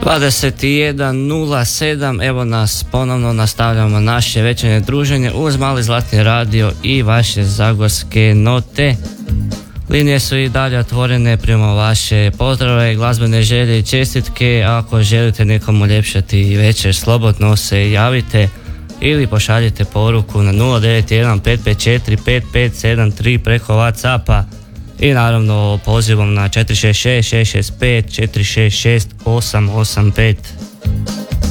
21.07, evo nas ponovno, nastavljamo naše večernje druženje uz Mali Zlatni radio i vaše zagorske note. Linije su i dalje otvorene prema vaše pozdrave, glazbene želje i čestitke. Ako želite nekom uljepšati večer, slobodno se javite ili pošaljite poruku na 091 554 5573 preko WhatsAppa i naravno pozivom na 466 665 466 885.